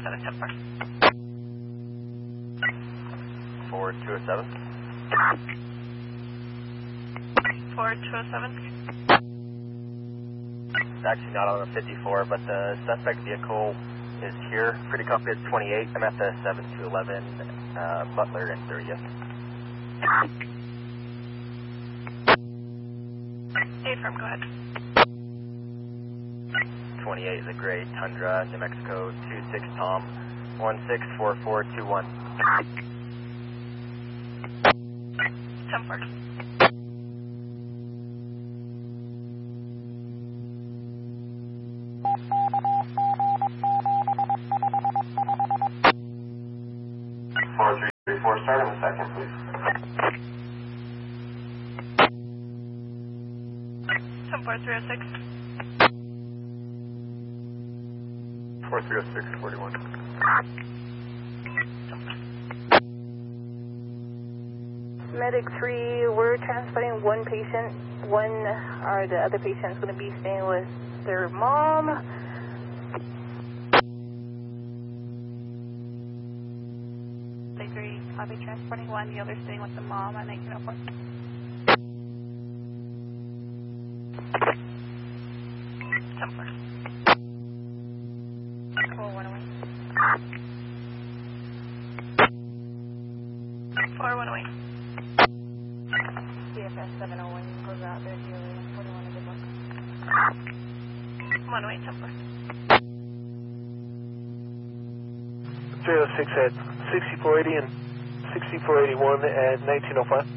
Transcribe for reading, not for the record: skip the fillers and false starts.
207, 10-4. 4207. 4207. Actually not on the 54, but the suspect vehicle is here. Pretty copy at 28. I'm at the 7211 Butler and 30th. Affirm, go ahead. 28 is a gray Tundra, New Mexico, 26 Tom, 164421. 10-4. Start in a second, please. 10-4-306. 430641. Medic 3, we're transporting one patient. The other patient is going to be staying with their mom. I'll be transporting one, the other staying with the mom at 1904. Templar. 4108. 4108. CFS 701 goes out there, 41 of the book. 108, Templar. 306 at 6480 and 6481 at 1905.